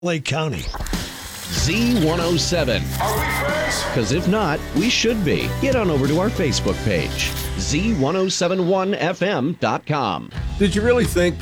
Lake County. Z107. Are we friends? Because if not, we should be. Get on over to our Facebook page, Z1071FM.com. Did you really think